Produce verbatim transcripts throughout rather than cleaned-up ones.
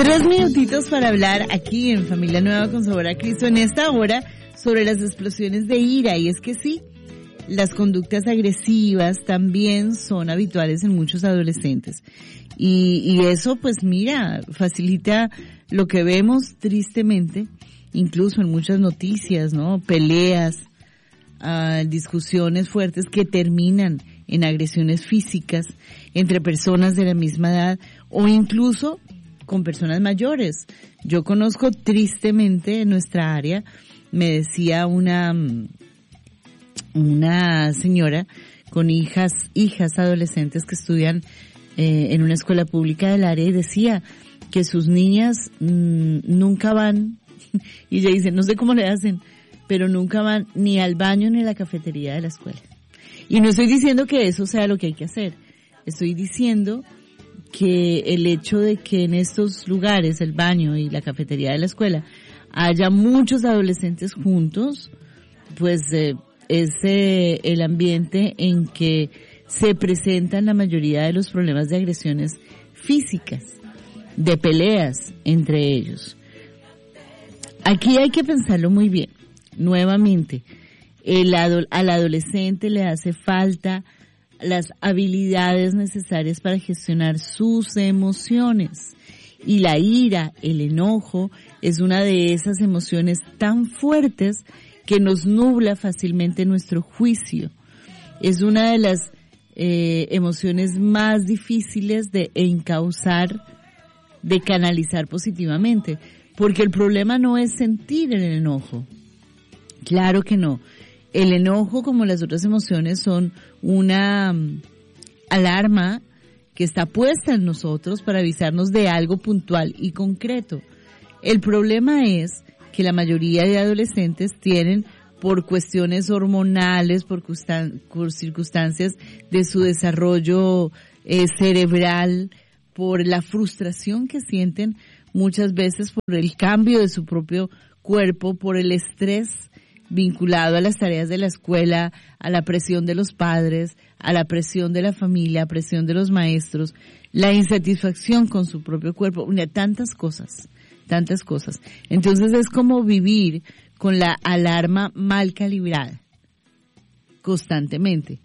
Tres minutitos para hablar aquí en Familia Nueva con Sabor a Cristo en esta hora sobre las explosiones de ira. Y es que sí, las conductas agresivas también son habituales en muchos adolescentes. Y, y eso, pues mira, facilita lo que vemos tristemente, incluso en muchas noticias, ¿no? Peleas, uh, discusiones fuertes que terminan en agresiones físicas entre personas de la misma edad o incluso con personas mayores. Yo conozco tristemente en nuestra área, me decía una una señora con hijas hijas adolescentes que estudian eh, en una escuela pública del área y decía que sus niñas mmm, nunca van, y ella dice, no sé cómo le hacen, pero nunca van ni al baño ni a la cafetería de la escuela. Y no estoy diciendo que eso sea lo que hay que hacer, estoy diciendo que el hecho de que en estos lugares, el baño y la cafetería de la escuela, haya muchos adolescentes juntos, pues eh, es eh, el ambiente en que se presentan la mayoría de los problemas de agresiones físicas, de peleas entre ellos. Aquí hay que pensarlo muy bien. Nuevamente, el ado- al adolescente le hace falta las habilidades necesarias para gestionar sus emociones. Y la ira, el enojo, es una de esas emociones tan fuertes que nos nubla fácilmente nuestro juicio. Es una de las eh, emociones más difíciles de encauzar, de canalizar positivamente. Porque el problema no es sentir el enojo. Claro que no. El enojo, como las otras emociones, son una um, alarma que está puesta en nosotros para avisarnos de algo puntual y concreto. El problema es que la mayoría de adolescentes tienen, por cuestiones hormonales, por, custan- por circunstancias de su desarrollo eh, cerebral, por la frustración que sienten muchas veces por el cambio de su propio cuerpo, por el estrés vinculado a las tareas de la escuela, a la presión de los padres, a la presión de la familia, a la presión de los maestros, la insatisfacción con su propio cuerpo, tantas cosas, tantas cosas. Entonces es como vivir con la alarma mal calibrada, constantemente.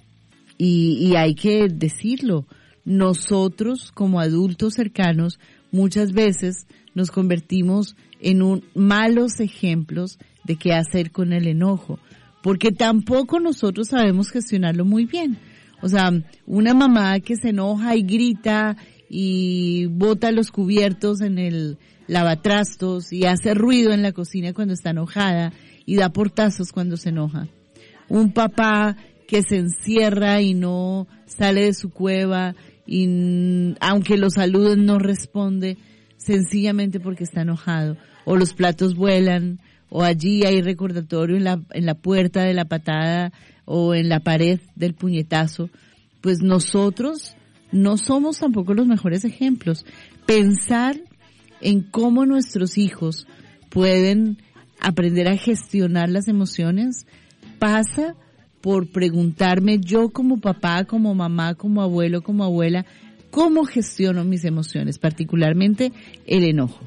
Y, y hay que decirlo, nosotros como adultos cercanos muchas veces nos convertimos en un malos ejemplos de qué hacer con el enojo, porque tampoco nosotros sabemos gestionarlo muy bien. O sea, una mamá que se enoja y grita y bota los cubiertos en el lavatrastos y hace ruido en la cocina cuando está enojada y da portazos cuando se enoja. Un papá que se encierra y no sale de su cueva y aunque lo saluden no responde sencillamente porque está enojado, o los platos vuelan, o allí hay recordatorio en la, en la puerta de la patada o en la pared del puñetazo. Pues nosotros no somos tampoco los mejores ejemplos. Pensar en cómo nuestros hijos pueden aprender a gestionar las emociones pasa por preguntarme yo como papá, como mamá, como abuelo, como abuela, cómo gestiono mis emociones, particularmente el enojo.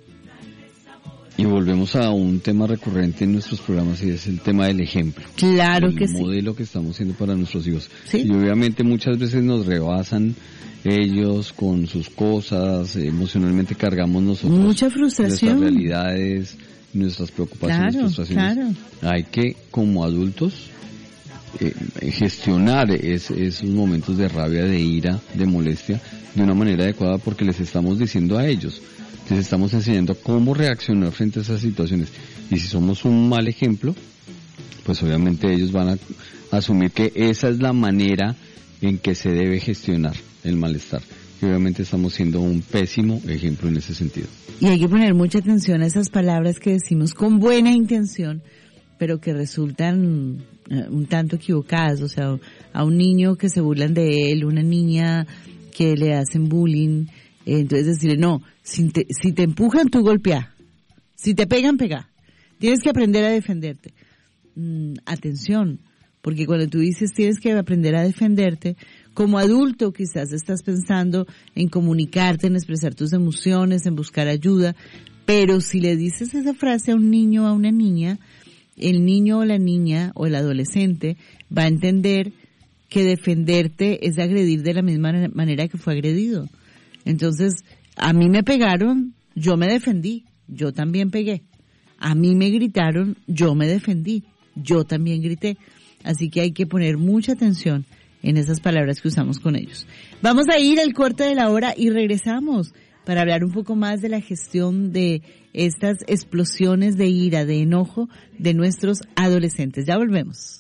Y volvemos a un tema recurrente en nuestros programas y es el tema del ejemplo. Claro que sí. El modelo que estamos haciendo para nuestros hijos. ¿Sí? Y obviamente muchas veces nos rebasan ellos con sus cosas, emocionalmente cargamos nosotros mucha frustración, nuestras realidades, nuestras preocupaciones, claro, frustraciones. Claro. Hay que, como adultos, eh, gestionar es, esos momentos de rabia, de ira, de molestia, de una manera adecuada porque les estamos diciendo a ellos, les estamos enseñando cómo reaccionar frente a esas situaciones. Y si somos un mal ejemplo, pues obviamente ellos van a asumir que esa es la manera en que se debe gestionar el malestar. Y obviamente estamos siendo un pésimo ejemplo en ese sentido. Y hay que poner mucha atención a esas palabras que decimos con buena intención, pero que resultan uh, un tanto equivocadas. O sea, a un niño que se burlan de él, una niña que le hacen bullying, eh, entonces decirle, no, si te, si te empujan, tú golpea. Si te pegan, pega. Tienes que aprender a defenderte. Mm, atención, porque cuando tú dices tienes que aprender a defenderte, Como adulto quizás estás pensando en comunicarte, en expresar tus emociones, en buscar ayuda, pero si le dices esa frase a un niño o a una niña, el niño o la niña o el adolescente va a entender que defenderte es agredir de la misma manera que fue agredido. Entonces, a mí me pegaron, yo me defendí, yo también pegué. A mí me gritaron, yo me defendí, yo también grité. Así que hay que poner mucha atención en esas palabras que usamos con ellos. Vamos a ir al corte de la hora y regresamos para hablar un poco más de la gestión de estas explosiones de ira, de enojo de nuestros adolescentes. Ya volvemos.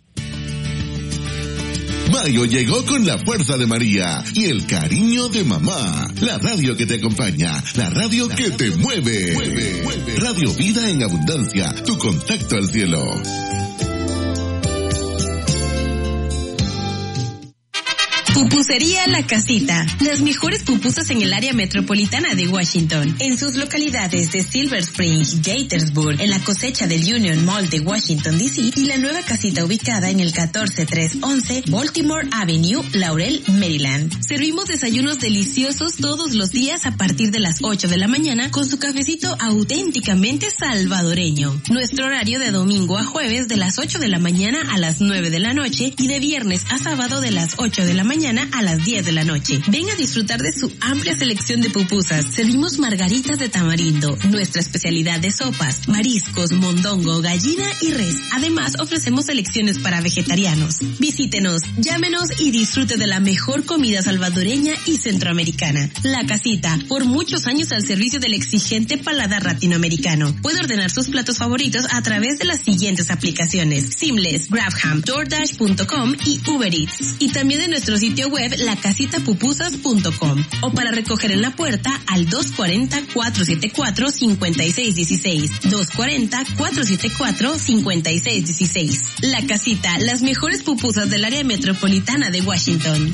Mayo llegó con la fuerza de María y el cariño de mamá. La radio que te acompaña, la radio que te mueve. mueve, mueve. Radio Vida en Abundancia, tu contacto al cielo. Pupusería La Casita. Las mejores pupusas en el área metropolitana de Washington. En sus localidades de Silver Spring, Gaithersburg, en la cosecha del Union Mall de Washington, D C y la nueva casita ubicada en el catorce trescientos once Baltimore Avenue, Laurel, Maryland. Servimos desayunos deliciosos todos los días a partir de las ocho de la mañana con su cafecito auténticamente salvadoreño. Nuestro horario de domingo a jueves de las ocho de la mañana a las nueve de la noche y de viernes a sábado de las ocho de la mañana a las diez de la noche. Ven a disfrutar de su amplia selección de pupusas. Servimos margaritas de tamarindo, nuestra especialidad de sopas, mariscos, mondongo, gallina y res. Además, ofrecemos selecciones para vegetarianos. Visítenos, llámenos y disfrute de la mejor comida salvadoreña y centroamericana. La Casita, por muchos años al servicio del exigente paladar latinoamericano. Puede ordenar sus platos favoritos a través de las siguientes aplicaciones: Seamless, Grabham, DoorDash punto com y Uber Eats. Y también de nuestro sitio web la casita pupusas punto com o para recoger en la puerta al dos cuarenta, cuatrocientos setenta y cuatro, cincuenta y seis dieciséis, dos cuarenta, cuatrocientos setenta y cuatro, cincuenta y seis dieciséis. La Casita, las mejores pupusas del área metropolitana de Washington.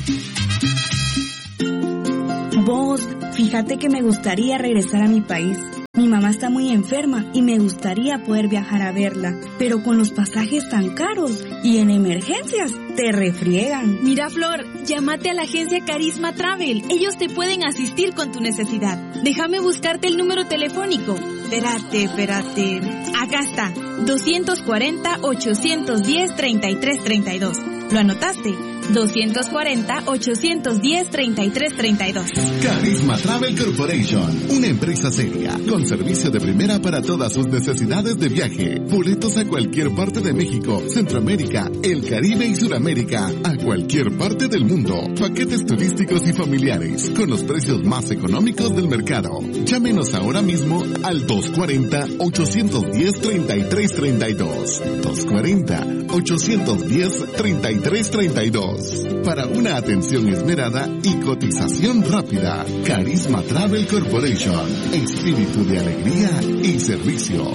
Vos, fíjate que me gustaría regresar a mi país. Mi mamá está muy enferma y me gustaría poder viajar a verla, pero con los pasajes tan caros y en emergencias te refriegan. Mira, Flor, llámate a la agencia Carisma Travel. Ellos te pueden asistir con tu necesidad. Déjame buscarte el número telefónico. Espérate, espérate. Acá está. dos cuarenta, ochocientos diez, treinta y tres treinta y dos. ¿Lo anotaste? dos cuarenta, ochocientos diez, treinta y tres treinta y dos. Carisma Travel Corporation, una empresa seria, con servicio de primera para todas sus necesidades de viaje. Boletos a cualquier parte de México, Centroamérica, el Caribe y Sudamérica, a cualquier parte del mundo. Paquetes turísticos y familiares, con los precios más económicos del mercado. Llámenos ahora mismo al dos cuarenta, ochocientos diez, treinta y tres treinta y dos. dos cuarenta, ochocientos diez, treinta y tres treinta y dos. Para una atención esmerada y cotización rápida. Carisma Travel Corporation. Espíritu de alegría y servicio.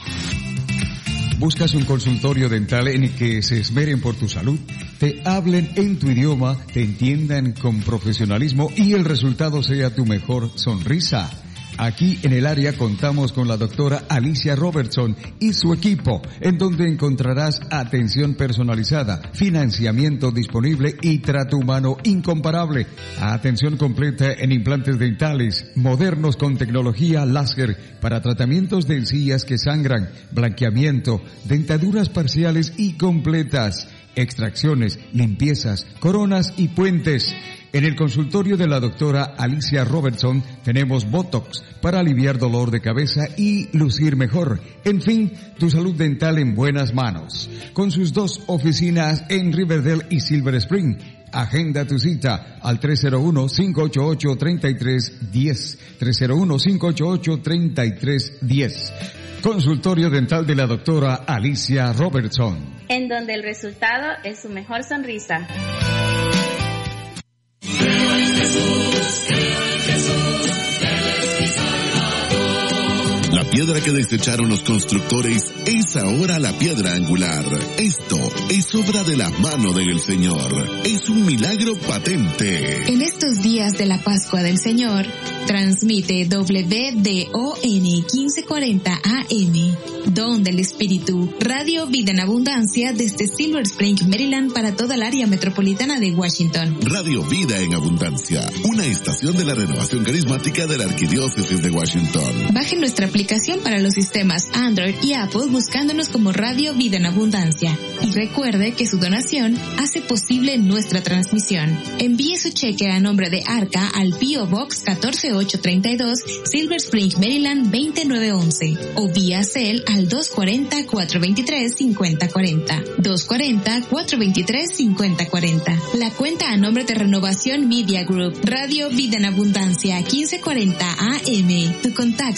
¿Buscas un consultorio dental en el que se esmeren por tu salud? Te hablen en tu idioma, te entiendan con profesionalismo y el resultado sea tu mejor sonrisa. Aquí en el área contamos con la doctora Alicia Robertson y su equipo, en donde encontrarás atención personalizada, financiamiento disponible y trato humano incomparable. Atención completa en implantes dentales, modernos con tecnología láser para tratamientos de encías que sangran, blanqueamiento, dentaduras parciales y completas, extracciones, limpiezas, coronas y puentes. En el consultorio de la doctora Alicia Robertson tenemos Botox para aliviar dolor de cabeza y lucir mejor. En fin, tu salud dental en buenas manos. Con sus dos oficinas en Riverdale y Silver Spring. Agenda tu cita al tres cero uno, cinco ocho ocho, tres tres uno cero. tres cero uno, cinco ocho ocho, tres tres uno cero. Consultorio dental de la doctora Alicia Robertson. En donde el resultado es su mejor sonrisa. La piedra que desecharon los constructores es ahora la piedra angular. Esto es obra de la mano del Señor. Es un milagro patente. En estos días de la Pascua del Señor, Transmite W D O N quince cuarenta A M. Don del Espíritu. Radio Vida en Abundancia desde Silver Spring, Maryland para toda el área metropolitana de Washington. Radio Vida en Abundancia, una estación de la renovación carismática de la Arquidiócesis de Washington. Baje nuestra aplicación para los sistemas Android y Apple buscándonos como Radio Vida en Abundancia. Y recuerde que su donación hace posible nuestra transmisión. Envíe su cheque a nombre de Arca al P O Box catorce ocho treinta y dos, Silver Spring, Maryland veinte nueve once o vía Cel al dos cuarenta, cuatrocientos veintitrés, cincuenta cuarenta. dos cuarenta, cuatrocientos veintitrés, cincuenta cuarenta. La cuenta a nombre de Renovación Media Group. Radio Vida en Abundancia quince cuarenta A M. Tu contacto